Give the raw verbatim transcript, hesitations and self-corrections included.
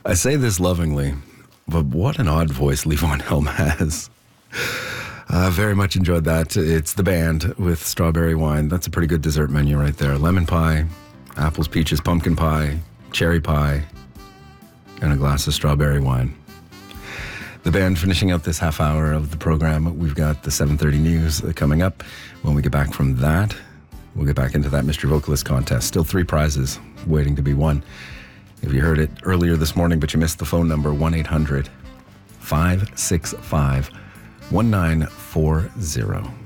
I say this lovingly, but what an odd voice Levon Helm has. I uh, very much enjoyed that. It's The Band with Strawberry Wine. That's a pretty good dessert menu right there. Lemon pie, apples, peaches, pumpkin pie, cherry pie, and a glass of strawberry wine. The Band finishing out this half hour of the program. We've got the seven thirty news coming up. When we get back from that, we'll get back into that Mystery Vocalist contest. Still three prizes waiting to be won. If you heard it earlier this morning but you missed the phone number, one eight hundred five six five one nine four zero.